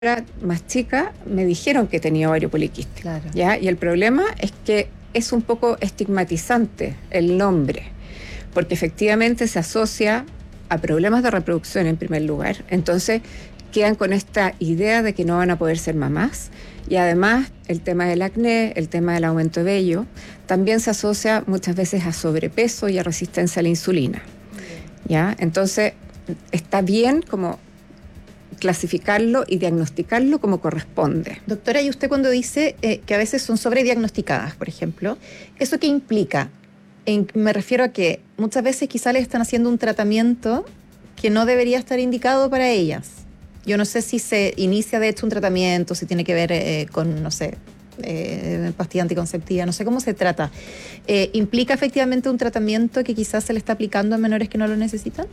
era más chica, me dijeron que tenía ovario poliquístico. Claro. ¿Ya? Y el problema es que es un poco estigmatizante el nombre, porque efectivamente se asocia a problemas de reproducción en primer lugar. Entonces quedan con esta idea de que no van a poder ser mamás. Y además el tema del acné, el tema del aumento de vello, también se asocia muchas veces a sobrepeso y a resistencia a la insulina. ¿Ya? Entonces está bien como clasificarlo y diagnosticarlo como corresponde. Doctora, y usted cuando dice que a veces son sobrediagnosticadas, por ejemplo, ¿eso qué implica? Me refiero a que muchas veces quizá les están haciendo un tratamiento que no debería estar indicado para ellas. Yo no sé si se inicia de hecho un tratamiento, si tiene que ver con, no sé, pastilla anticonceptiva, no sé cómo se trata. ¿Implica efectivamente un tratamiento que quizás se le está aplicando a menores que no lo necesitan?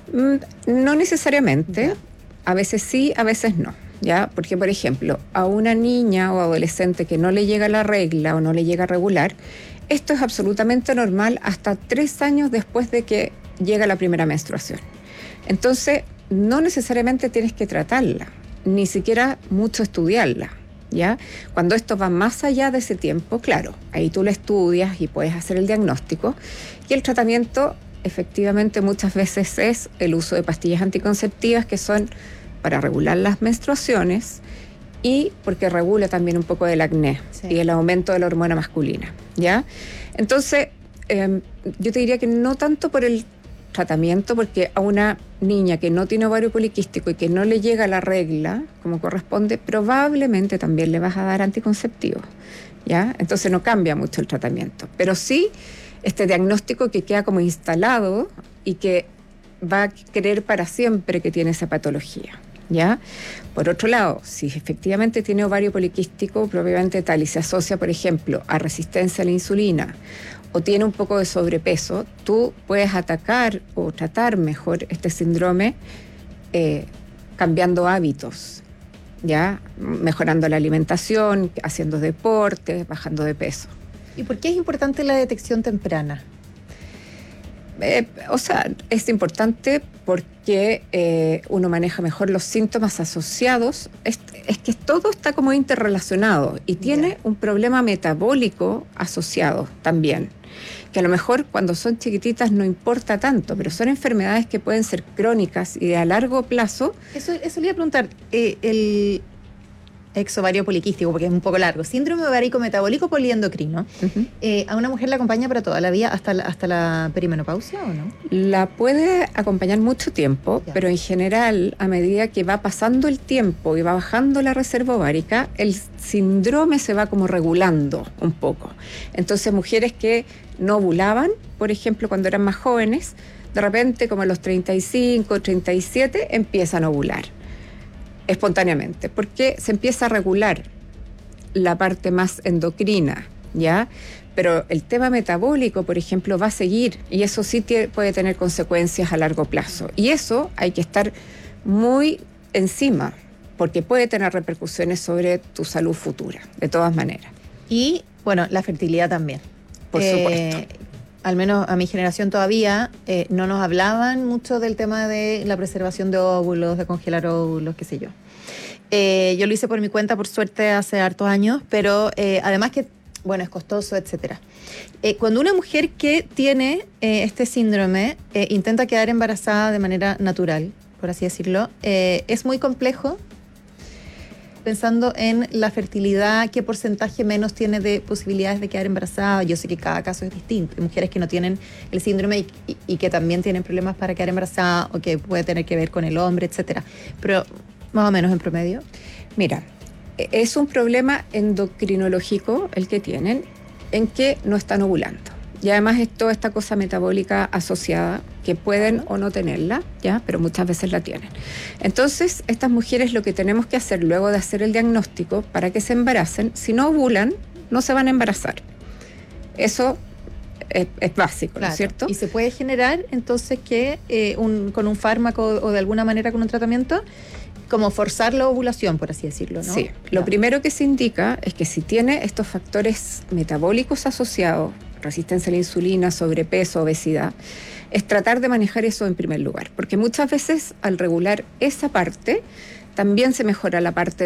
No necesariamente. Ya. A veces sí, a veces no, ¿ya? Porque, por ejemplo, a una niña o adolescente que no le llega la regla o no le llega regular, esto es absolutamente normal hasta 3 años después de que llega la primera menstruación. Entonces, no necesariamente tienes que tratarla, ni siquiera mucho estudiarla, ¿ya? Cuando esto va más allá de ese tiempo, claro, ahí tú lo estudias y puedes hacer el diagnóstico, y el tratamiento efectivamente muchas veces es el uso de pastillas anticonceptivas que son para regular las menstruaciones y porque regula también un poco del acné, sí, y el aumento de la hormona masculina, ¿ya? Entonces, yo te diría que no tanto por el tratamiento, porque a una niña que no tiene ovario poliquístico y que no le llega la regla como corresponde, probablemente también le vas a dar anticonceptivos, ¿ya? Entonces no cambia mucho el tratamiento, pero sí este diagnóstico que queda como instalado y que va a creer para siempre que tiene esa patología, ¿ya? Por otro lado, si efectivamente tiene ovario poliquístico, probablemente tal, y se asocia, por ejemplo, a resistencia a la insulina o tiene un poco de sobrepeso, tú puedes atacar o tratar mejor este síndrome cambiando hábitos, ¿ya? Mejorando la alimentación, haciendo deporte, bajando de peso. ¿Y por qué es importante la detección temprana? Es importante porque uno maneja mejor los síntomas asociados. Es que todo está como interrelacionado y tiene un problema metabólico asociado también, que a lo mejor cuando son chiquititas no importa tanto, pero son enfermedades que pueden ser crónicas y de a largo plazo. Eso le iba a preguntar, el exovario poliquístico, porque es un poco largo, síndrome ovárico metabólico poliendocrino, ¿a una mujer la acompaña para toda la vida hasta la perimenopausia o no? La puede acompañar mucho tiempo, pero en general, a medida que va pasando el tiempo y va bajando la reserva ovárica, el síndrome se va como regulando un poco. Entonces, mujeres que no ovulaban, por ejemplo, cuando eran más jóvenes, de repente, como a los 35, 37, empiezan a ovular espontáneamente, porque se empieza a regular la parte más endocrina, ¿ya? Pero el tema metabólico, por ejemplo, va a seguir y eso sí puede tener consecuencias a largo plazo. Y eso hay que estar muy encima, porque puede tener repercusiones sobre tu salud futura, de todas maneras. Y, bueno, la fertilidad también. Por supuesto. Al menos a mi generación todavía, no nos hablaban mucho del tema de la preservación de óvulos, de congelar óvulos, qué sé yo. Yo lo hice por mi cuenta, por suerte, hace hartos años, pero además que, bueno, es costoso, etcétera. Cuando una mujer que tiene este síndrome intenta quedar embarazada de manera natural, por así decirlo, es muy complejo. Pensando en la fertilidad, ¿qué porcentaje menos tiene de posibilidades de quedar embarazada? Yo sé que cada caso es distinto. Hay mujeres que no tienen el síndrome y que también tienen problemas para quedar embarazada o que puede tener que ver con el hombre, etcétera. Pero más o menos en promedio. Mira, es un problema endocrinológico el que tienen, en que no están ovulando. Y además es toda esta cosa metabólica asociada que pueden o no tenerla, ¿ya? Pero muchas veces la tienen. Entonces, estas mujeres lo que tenemos que hacer luego de hacer el diagnóstico para que se embaracen, si no ovulan, no se van a embarazar. Eso es básico, claro, ¿no es cierto? Y se puede generar entonces que con un fármaco o de alguna manera con un tratamiento, como forzar la ovulación, por así decirlo, ¿no? Sí, lo primero que se indica es que si tiene estos factores metabólicos asociados, resistencia a la insulina, sobrepeso, obesidad, es tratar de manejar eso en primer lugar, porque muchas veces al regular esa parte también se mejora la parte